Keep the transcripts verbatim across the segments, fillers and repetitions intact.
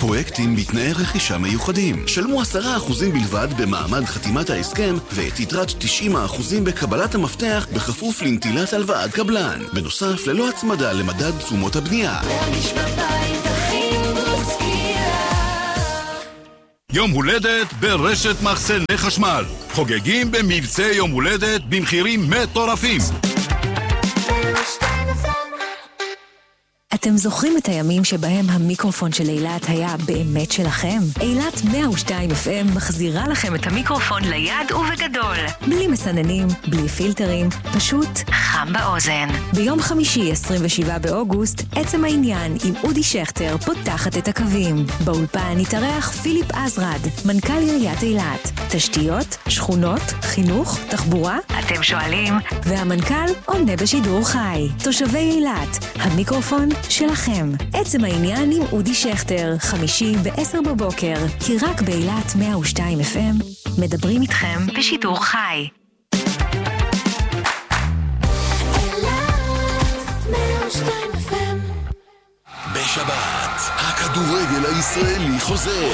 פרויקטים בתנאי רכישה מיוחדים. שלמו עשרה אחוזים בלבד במעמד חתימת ההסכם, ואת יתרת תשעים אחוזים בקבלת המפתח בכפוף לנטילת הלוואת קבלן. בנוסף, ללא הצמדה למדד תשומות הבנייה. יום הולדת ברשת מחסני חשמל. חוגגים במבצע יום הולדת במחירים מטורפים. אתם זוכרים את הימים שבהם המיקרופון של אילת היה באמת שלכם? אילת מאה ושתיים אף אם מחזירה לכם את המיקרופון ליד ובגדול. בלי מסננים, בלי פילטרים, פשוט חם באוזן. ביום חמישי עשרים ושבעה באוגוסט, עצם העניין עם אודי שכטר פותחת את הקווים. באולפן התארח פיליפ עזרד, מנכ"ל עיריית אילת. תשתיות, שכונות, חינוך, תחבורה? אתם שואלים? והמנכ"ל עונה בשידור חי. תושבי אילת, המיקרופון שלכם. עצם העניין עם אודי שכטר, חמישי בעשר בבוקר, כי רק באילת מאה ושתיים אף אם מדברים איתכם בשידור חי. בשבת, הכדורגל הישראלי חוזר.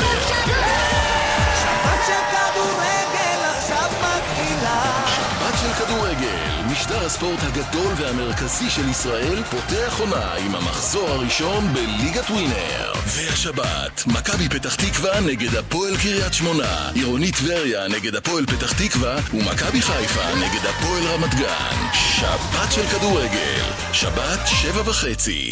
שבת של כדורגל עכשיו מתחילה. שבת של כדורגל, משדר הספורט הגדול והמרכזי של ישראל, פותח עונה עם המחזור הראשון בליגת ווינר. והשבת, מכבי פתח תקווה נגד הפועל קריית שמונה, עירוני טבריה נגד הפועל פתח תקווה, ומכבי חיפה נגד הפועל רמת גן. שבת של כדורגל, שבת שבע וחצי.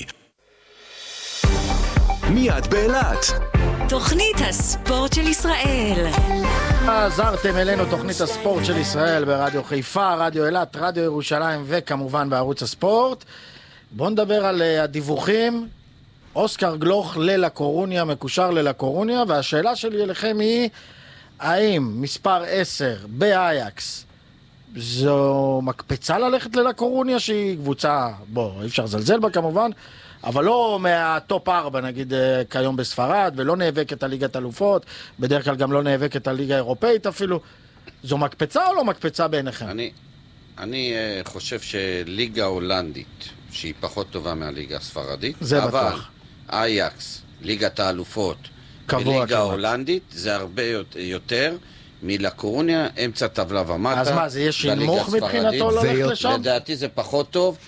מיד באילת. תוכנית הספורט של ישראל. עזרתם אלינו תוכנית הספורט של ישראל ברדיו חיפה, רדיו אילת, רדיו ירושלים וכמובן בערוץ הספורט. בואו נדבר על הדיווחים. אוסקר גלוך ללקורוניה, מקושר ללקורוניה, והשאלה שלי אליכם היא, האם מספר עשר באייקס זו מקפצה ללכת ללקורוניה, שהיא קבוצה, בוא, אי אפשר לזלזל בה כמובן, אבל לא מהטופ ארבע נגיד כיום בספרד, ולא נאבקת על ליגת אלופות, בדרך כלל גם לא נאבקת על ליגה אירופאית אפילו. זו מקפצה או לא מקפצה בעיניכם? אני, אני uh, חושב שליגה הולנדית, שהיא פחות טובה מהליגה הספרדית, זה אבל בטוח. אייקס, ליגת האלופות, וליגה ההולנדית, זה הרבה יותר מלקורוניה, אמצע טבלה ומטה. אז מה, זה יש שינמוך מבחינתו ללכת לשם? לדעתי זה פחות טוב.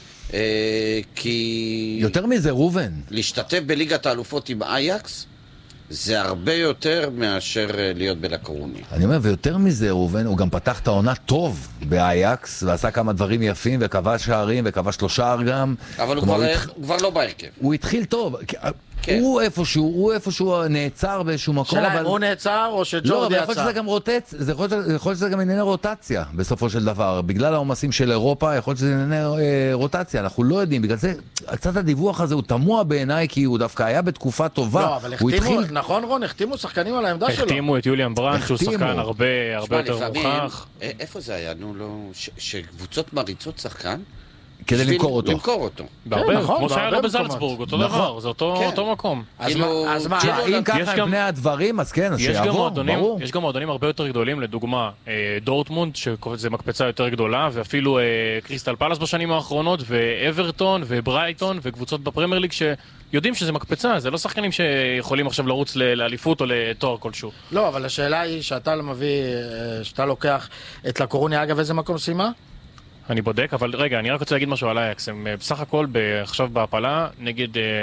כי יותר מזה רובן להשתתף בליגת האלופות עם אייקס זה הרבה יותר מאשר להיות בלקורוניה. אני אומר, ויותר מזה רובן, הוא גם פתח את העונה טוב באייקס ועשה כמה דברים יפים וכבש שערים וכבש לו שער גם, אבל הוא כבר, התח... הוא כבר לא בהרכב. הוא התחיל טוב, כן. הוא איפשהו, הוא איפשהו נעצר באיזשהו מקום. שאלה, אבל... הוא נעצר או שג'ורדי יצא? יצא? לא, אבל יכול להיות שזה גם רוטצ... זה יכול להיות, יכול להיות שזה גם ענייני רוטציה בסופו של דבר. בגלל העומסים של אירופה, יכול להיות שזה ענייני אה, רוטציה. אנחנו לא יודעים, בגלל זה קצת הדיווח הזה הוא תמוה בעיניי, כי הוא דווקא היה בתקופה טובה. לא, אבל החתימו, התחיל... נכון רון, החתימו שחקנים על העמדה שלו. החתימו את יוליאן ברנד, שהוא שחקן הרבה, הרבה יותר מוכח. איפה זה היה? נו, לא... ש... שקבוצות מריצות שחקן? כדי למכור אותו. למכור אותו. בהרבה, כמו שהיה לו בזלצבורג, אותו דבר, זה אותו מקום. אז מה, אם ככה עם פני הדברים, אז כן, אז שיעבור, ברור. יש גם מועדונים הרבה יותר גדולים, לדוגמה, דורטמונד, שזה מקפצה יותר גדולה, ואפילו קריסטל פלאס בשנים האחרונות, ואברטון, וברייטון, וקבוצות בפרמייר ליג שיודעים שזה מקפצה, זה לא שחקנים שיכולים עכשיו לרוץ לאליפות או לתואר כלשהו. לא, אבל השאלה היא שאתה מביא, שאתה לוקח את לקורוניה, אגב, איזה מקום שימה? אני בודק, אבל רגע, אני רק רוצה להגיד משהו על אייקס. הם בסך הכל עכשיו בהפלה נגד,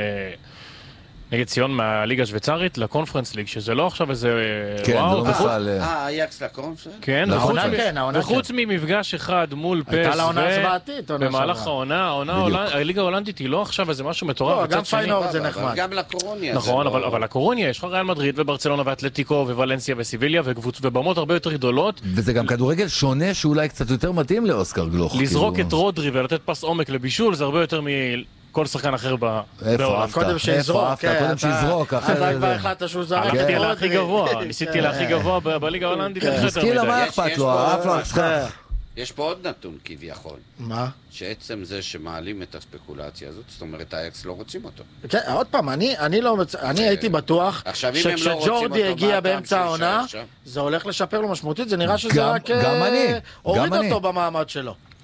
נגד ציון מהליגה השוויצרית לקונפרנס ליג, שזה לא עכשיו איזה כן, וואו. זה לא בכלל... אה, אייקס לקונפרנס? כן, וחוץ ממפגש אחד מול פס, הייתה לעונה זוועתית. במהלך העונה, הליגה ההולנדית היא לא עכשיו איזה משהו מטורף. לא, גם פיינורד זה נחמד. גם לקורוניה. נכון, אבל לקורוניה יש לך ריאל מדריד וברצלונה ואתלטיקו וולנסיה וסיביליה ובמות הרבה יותר גדולות. וזה גם כדורגל שונה שאולי קצת יותר מתאים לאוסקר גלוך. לזרוק את רודרי ולתת פס עומק לבישול זה הרבה יותר מכל שחקן אחר בהולנד. קודם שיזרוק, קודם שיזרוק. אתה כבר החלטת שהוא זרק. הלכתי להכי גבוה, ניסיתי להכי גבוה בליגה ההולנדית. סקילה, מה אכפת לו? יש פה עוד נתון כביכול. מה? שעצם זה שמעלים את הספקולציה הזאת, זאת אומרת, אייקס לא רוצים אותו. כן, עוד פעם, אני הייתי בטוח שכשג'ורדי הגיע באמצע העונה, זה הולך לשפר לו משמעותית, זה נראה שזה רק הוריד אותו במעמד שלו.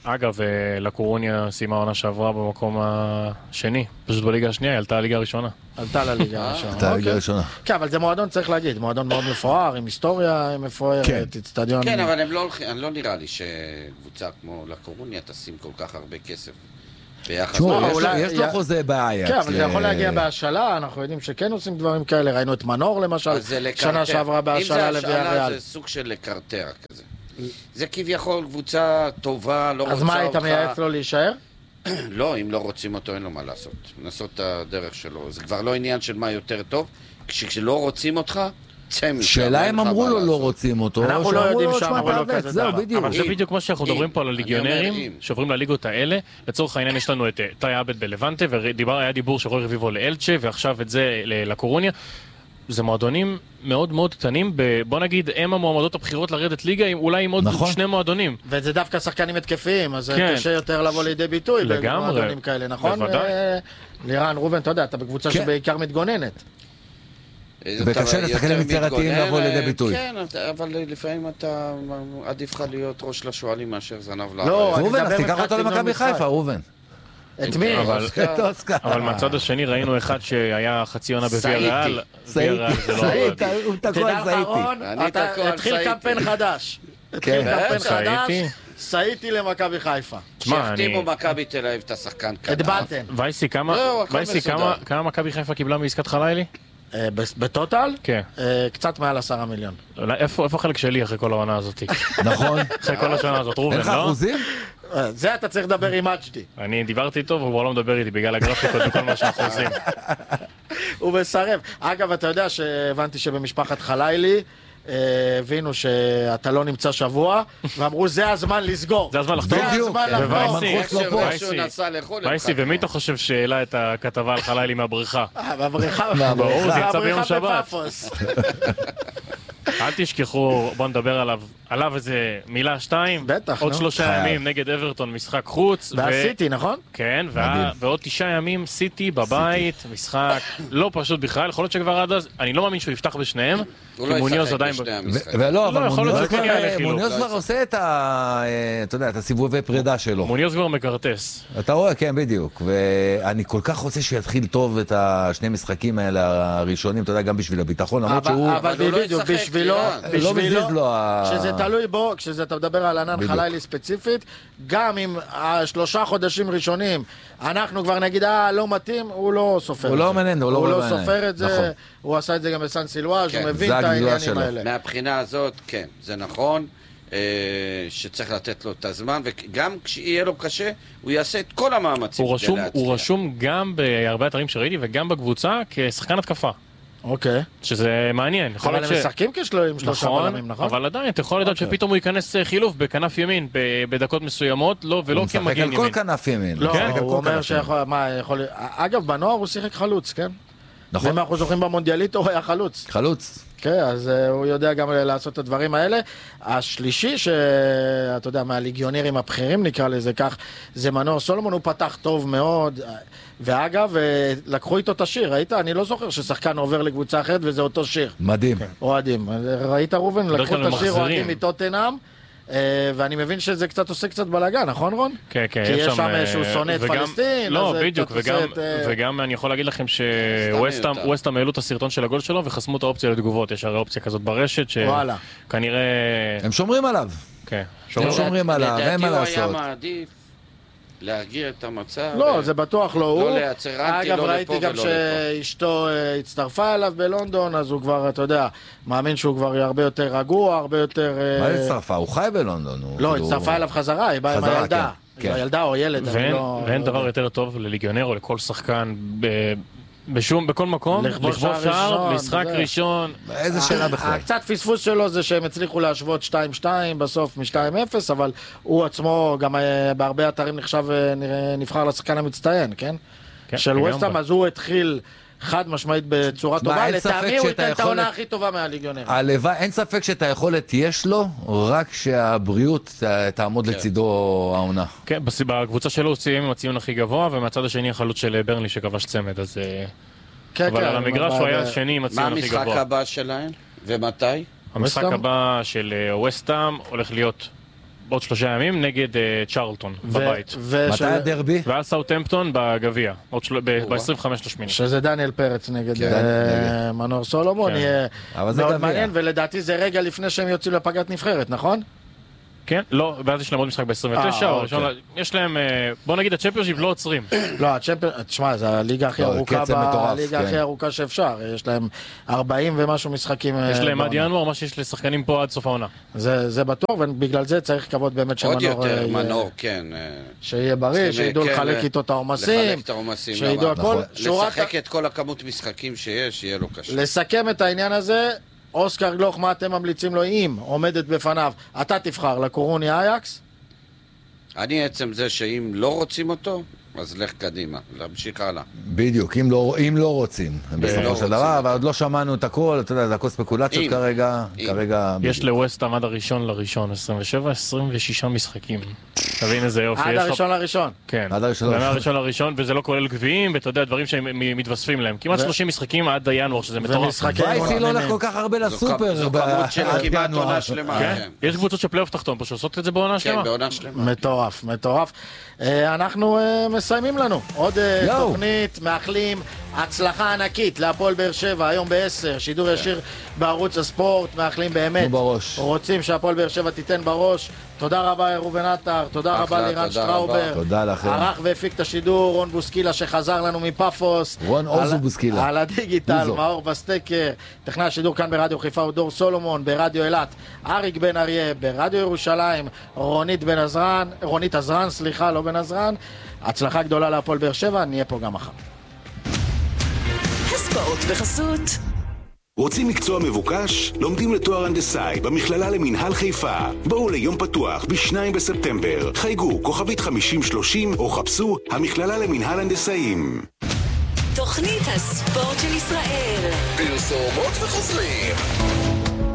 אגב, לקורוניה סיימה העונה שעברה במקום השני, פשוט בליגה השנייה, היא עלתה לליגה הראשונה. עלתה לליגה הראשונה. עלתה לליגה הראשונה. כן, אבל זה מועדון, צריך להגיד, מועדון מאוד מפואר, עם היסטוריה מפוארת, אצטדיון... כן, אבל הם לא הולכים, לא נראה לי שקבוצה כמו לקורוניה תשים כל כך הרבה כסף. יש לו חוזה באייקס. כן, אבל זה יכול להגיע בהשאלה, אנחנו יודעים שכן עושים דברים כאלה, ראינו את מנור למשל, שנה שעברה בהשאלה לוויה ריאל. זה סוג של לקרטר כזה. זה כביכול קבוצה טובה, לא רוצה אותך. אז מה היית מייעץ לו להישאר? לא, אם לא רוצים אותו, אין לו מה לעשות. לעשות את הדרך שלו. זה כבר לא עניין של מה יותר טוב. כשלא רוצים אותך, צא משם. שאלה אם אמרו לו לא רוצים אותו. אנחנו לא יודעים שאמרו לו כזה דבר. אבל זה בדיוק מה שאנחנו מדברים פה על הליגיונרים, שעוברים לליגות האלה. לצורך העניין יש לנו את טאי עבד בלוונטה, והיה דיבור של רוי רביבו לאלצ'ה, ועכשיו את זה לקורוניה. זה מועדונים מאוד מאוד קטנים, בוא נגיד, הם המועמדות הבחירות לרדת ליגה, אולי עם עוד שני מועדונים. וזה דווקא שחקנים התקפיים, אז קשה יותר לבוא לידי ביטוי במועדונים כאלה, נכון? לירן, רובן, אתה יודע, אתה בקבוצה שבעיקר מתגוננת. וקשה לשחקנים יצירתיים לבוא לידי ביטוי. כן, אבל לפעמים אתה עדיף לך להיות ראש לשואלים מאשר זנב לארץ. לא, רובן, אז תיקח אותו למכבי חיפה, רובן. את מי? אבל מהצד השני ראינו אחד שהיה חצי עונה בוויה ריאל. סעיתי. הוא תקוע על סעיתי. התחיל קמפיין חדש. התחיל קמפיין חדש. סעיתי למכבי חיפה. שהחתימו מכבי תל אביב את השחקן קטן. את בלטן. וייסי, כמה מכבי חיפה קיבלה מעסקת חלילי? בטוטל? כן. קצת מעל עשרה מיליון. איפה החלק שלי אחרי כל העונה הזאת? נכון. אחרי כל השנה הזאת, רובן, לא? אין לך אחוזים? זה אתה צריך לדבר עם אג'די. אני דיברתי איתו והוא כבר לא מדבר איתי בגלל הגרפיקות וכל מה שאנחנו עושים. הוא מסרב. אגב, אתה יודע שהבנתי שבמשפחת חלילי הבינו שאתה לא נמצא שבוע, ואמרו זה הזמן לסגור. זה הזמן לחתום. בדיוק. וייסי, ומי אתה חושב שהעלה את הכתבה על חלילי מהבריכה? מהבריכה. ברור, זה יצא ביום שבת. אל תשכחו, בוא נדבר עליו, עליו איזה מילה שתיים. בטח, עוד שלושה ימים נגד אברטון, משחק חוץ. והסיטי, נכון? כן, ועוד תשעה ימים סיטי בבית, משחק לא פשוט בכלל, יכול להיות שכבר עד אז, אני לא מאמין שהוא יפתח בשניהם. הוא לא ישחק בשני המשחקים. ולא, אבל מוניוז כבר עושה את ה... אתה יודע, את הסיבובי פרידה שלו. מוניוז כבר מקרטס. אתה רואה, כן, בדיוק. ואני כל כך רוצה שיתחיל טוב את השני משחקים האלה הראשונים, אתה יודע, גם בשביל הביטחון, למרות שהוא... אבל בדיוק, בשבילו, בשבילו, כשזה תלוי בו, כשאתה מדבר על ענן חלילי ספציפית, גם אם השלושה חודשים ראשונים, אנחנו כבר נגיד, אה, לא מתאים, הוא לא סופר את זה. הוא לא מנן, הוא לא סופר את זה, הוא עשה את זה גם בסן סילואז', הוא מבין את העניינים האלה. מהבחינה הזאת, כן, זה נכון, שצריך לתת לו את הזמן, וגם כשיהיה לו קשה, הוא יעשה את כל המאמצים כדי להצליח. הוא רשום גם בהרבה אתרים שראיתי, וגם בקבוצה כשחקן התקפה. אוקיי. שזה מעניין. אבל הם משחקים כשלו עם שלושה בלמים, נכון? אבל עדיין, אתה יכול לדעת שפתאום הוא ייכנס חילוף בכנף ימין בדקות מסוימות, ולא כמגן ימין. הוא משחק על כל כנף ימין. לא, הוא אומר שיכול... אגב, בנוער הוא שיחק חלוץ, כן? נכון. אם אנחנו זוכרים במונדיאלית, הוא היה חלוץ. חלוץ. כן, אז הוא יודע גם לעשות את הדברים האלה. השלישי, שאתה יודע, מהליגיונרים הבכירים נקרא לזה כך, זה מנור סולומון, הוא פתח טוב מאוד. ואגב, לקחו איתו את השיר, ראית? אני לא זוכר ששחקן עובר לקבוצה אחרת וזה אותו שיר. מדהים. אוהדים. ראית רובן? לקחו את השיר, אוהדים מטוטנהאם. ואני מבין שזה קצת עושה קצת בלגן, נכון רון? כן, כן. כי יש שם שהוא שונא את פלסטין. לא, בדיוק, וגם אני יכול להגיד לכם שווסטהאם העלו את הסרטון של הגול שלו וחסמו את האופציה לתגובות. יש הרי אופציה כזאת ברשת שכנראה... הם שומרים עליו. כן. הם שומרים עליו, אין מה לעשות. לדעתי הוא היה מעדיף להרגיע את המצב. לא, זה בטוח לא הוא. לא לייצר אנטי, לא לפה ולא לפה. אגב, ראיתי גם שאשתו הצטרפה אליו בלונדון, אז הוא כבר, אתה יודע, מאמין שהוא כבר הרבה יותר רגוע, הרבה יותר... מה הצטרפה? הוא חי בלונדון. לא, הצטרפה אליו חזרה, היא באה עם הילדה. הילדה או ילד, אני לא... ואין דבר יותר טוב לליגיונר או לכל שחקן בשום, בכל מקום, לכבוש שער, משחק ראשון. איזה שאלה בכלל. הקצת פספוס שלו זה שהם הצליחו להשוות שתיים שתיים בסוף מ-שתיים אפס, אבל הוא עצמו גם בהרבה אתרים נחשב, נבחר לשחקן המצטיין, כן? של ווסטהאם, אז הוא התחיל חד משמעית בצורה טובה, לטעמי הוא ייתן את העונה הכי טובה מהליגיונר. הלוואי, אין ספק שאת היכולת יש לו, רק שהבריאות תעמוד לצידו העונה. כן, בקבוצה שלו הוא סיים עם הציון הכי גבוה, ומהצד השני החלוץ של ברנלי שכבש צמד, אז... אבל על המגרש הוא היה שני עם הציון הכי גבוה. מה המשחק הבא שלהם? ומתי? המשחק הבא של ווסטהאם הולך להיות בעוד שלושה ימים נגד צ'רלטון בבית. מתי הדרבי? ואז סאוטהמפטון בגביע, ב-עשרים וחמישה לשמיני. שזה דניאל פרץ נגד מנור סולומון, יהיה מאוד מעניין, ולדעתי זה רגע לפני שהם יוצאים לפגרת נבחרת, נכון? כן, לא, ואז יש להם עוד משחק ב-עשרים ותשע, יש להם, בוא נגיד, הצ'מפיונשיפ לא עוצרים. לא, הצ'מפיונשיפ, תשמע, זה הליגה הכי ארוכה, הליגה הכי ארוכה שאפשר, יש להם ארבעים ומשהו משחקים. יש להם עד ינואר, מה שיש לשחקנים פה עד סוף העונה. זה בטוח, ובגלל זה צריך כבוד באמת שמנור... עוד יותר, מנור, כן. שיהיה בריא, שידעו לחלק איתו את העומסים. לחלק את העומסים, שידעו הכל. לשחק את כל הכמות משחקים שיש, יהיה לו קשה. לסכם את העניין הזה, אוסקר גלוך, מה אתם ממליצים לו אם עומדת בפניו? אתה תבחר לקורוני אייקס? אני עצם זה שאם לא רוצים אותו, אז לך קדימה, להמשיך הלאה. בדיוק, אם לא, אם לא רוצים, בסופו של דבר, אבל עוד לא שמענו את הכל, אתה יודע, זה הכל ספקולציות כרגע, כרגע... יש לווסטהאם עד הראשון לראשון, עשרים ושבע עשרים ושישה משחקים. תבין איזה יופי. עד הראשון לראשון. כן, עד הראשון לראשון, וזה לא כולל גביעים, ואתה יודע, דברים שהם מתווספים להם. כמעט שלושים משחקים עד הינואר, שזה מטורף. וייסי לא הולך כל כך הרבה לסופר. זו כמות של כמעט עונה שלמה. יש קבוצות של פלייאוף תחתון פה שעושות את זה בעונה שלמה. כן, בעונה שלמה. מטורף, מטורף. אנחנו מסיימים לנו עוד תוכנית, מאחלים הצלחה ענקית להפועל באר שבע היום בעשר, שידור ישיר בערוץ הספורט, מאחלים באמת, רוצים שהפועל באר שבע תיתן בראש. תודה רבה ראובן עטר, תודה רבה לירן שטראובר, תודה לכם. ערך והפיק את השידור רון בוסקילה שחזר לנו מפאפוס, רון אוזו בוסקילה על הדיגיטל, מאור בסטקר, טכנאי השידור כאן ברדיו חיפה הוא דור סולומון, ברדיו אילת אריק בן אריה, ברדיו ירושלים רונית בן עזרן, רונית עזרן, סליחה, לא בן עזרן. הצלחה גדולה להפועל באר שבע, נהיה פה גם מחר. הספורט בחסות. רוצים מקצוע מבוקש? לומדים לתואר הנדסאי במכללה למינהל חיפה. בואו ליום פתוח בשניים בספטמבר. חייגו כוכבית חמישים שלושים או חפשו המכללה למינהל הנדסאים. תוכנית הספורט של ישראל. פרסומות וחוזרים.